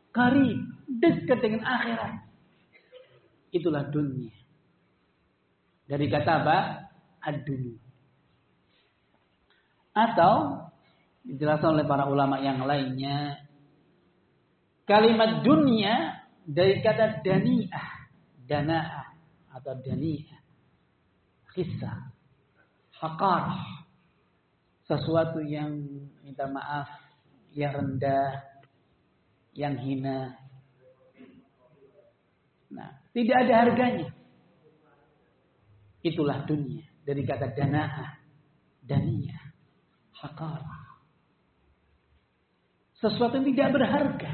qarib, dekat dengan akhirat. Itulah dunia. Dari kata apa? Ad-dunya. Atau dijelaskan oleh para ulama yang lainnya, kalimat dunia dari kata dani'ah, dana'ah atau dani'ah, kisah, haqarah, sesuatu yang minta maaf, yang rendah, yang hina. Nah, tidak ada harganya. Itulah dunia dari kata dana'ah, daniyah, haqarah. Sesuatu yang tidak berharga.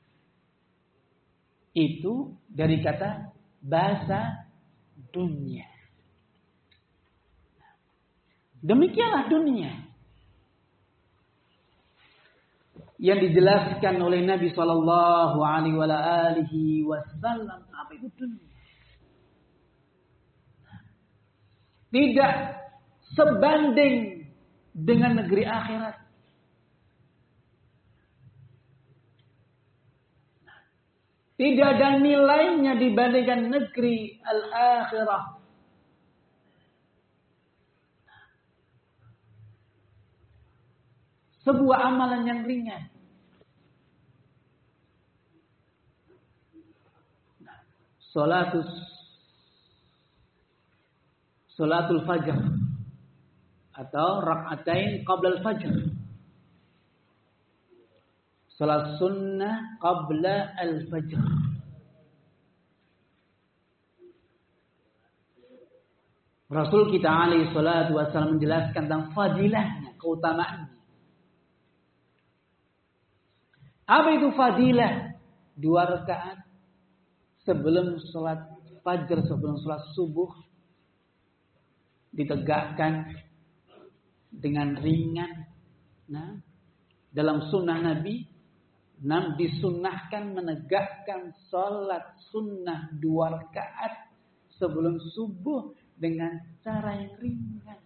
Itu dari kata bahasa dunia. Demikianlah dunia yang dijelaskan oleh Nabi Shallallahu Alaihi Wasallam. Apa itu dunia? Tidak sebanding dengan negeri akhirat. Tidak ada nilainya dibandingkan negeri al-akhirah. Sebuah amalan yang ringan. Salatul fajr atau rak'atain qabla al-fajr. Salat sunnah qabla al-fajr. Rasul kita alaihi salatu wasallam menjelaskan tentang fadilahnya, keutamaannya. Apa itu fadilah? 2 rakaat sebelum salat fajar, sebelum salat subuh, ditegakkan dengan ringan. Nah, dalam sunnah Nabi disunnahkan menegakkan salat sunnah 2 rakaat sebelum subuh dengan cara yang ringan.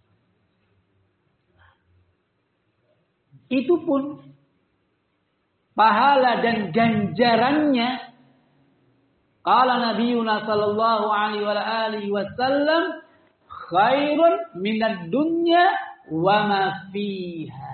Itu pun pahala dan ganjarannya, qala nabiyuna sallallahu alaihi wasallam, khairun minad dunya wa ma fiha.